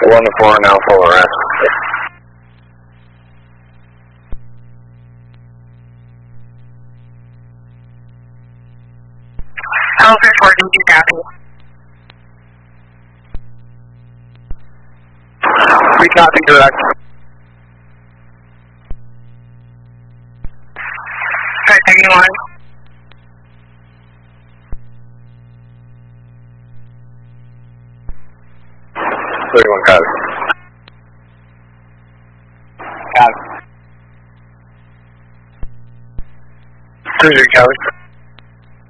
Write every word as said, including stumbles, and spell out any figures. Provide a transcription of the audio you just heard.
one to four now, full arrest. Over four, did you copy? We copy direct. Five thirty-one. thirty-one copy. Copy. Cruiser copy.